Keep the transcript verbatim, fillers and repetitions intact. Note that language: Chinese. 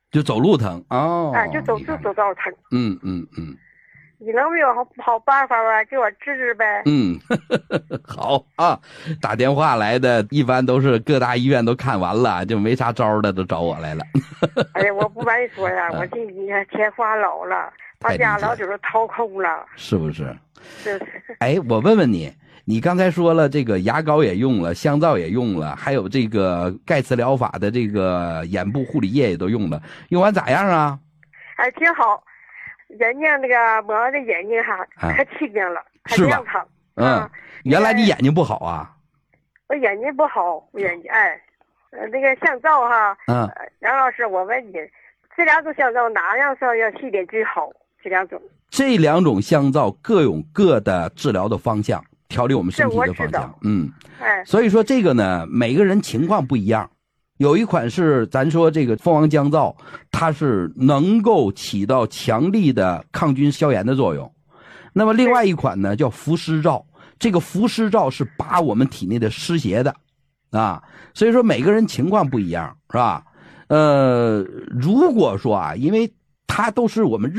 就走路疼哦。 哎，就走就走道疼。 嗯嗯嗯。 你能没有好好办法啊？给我治治呗。 嗯，呵呵呵好啊，打电话来的一般都是各大医院都看完了，就没啥招的都找我来了。 哎呀，我不瞒你说呀，我这你看钱花老了，把家老就是掏空了， 是不是？ 是。 哎，我问问你，你刚才说了这个牙膏也用了，香皂也用了，还有这个盖茨疗法的这个眼部护理液也都用了，用完咋样啊？ 哎，挺好。人家那个抹的眼睛哈，可清亮了，可亮堂。 嗯，原来你眼睛不好啊？ 我眼睛不好，我眼睛哎，呃，那个香皂哈， 嗯， 杨老师，我问你，这两种香皂哪样皂要系点最好？这两种？ 这两种香皂各有各的治疗的方向，调理我们身体的方向。嗯， 哎， 所以说这个呢，每个人情况不一样。有一款是咱说这个蜂王浆皂，它是能够起到强力的抗菌消炎的作用。那么另外一款呢叫伏湿皂，这个伏湿皂是拔我们体内的湿邪的啊。所以说每个人情况不一样，是吧？呃，如果说啊，因为它都是我们日